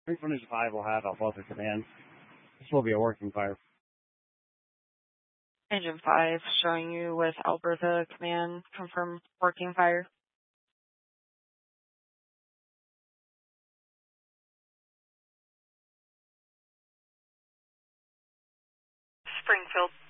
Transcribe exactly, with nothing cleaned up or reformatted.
Springfield Engine five will have Alpha commands. This will be a working fire. Engine five showing you with Alberta command, confirm working fire. Springfield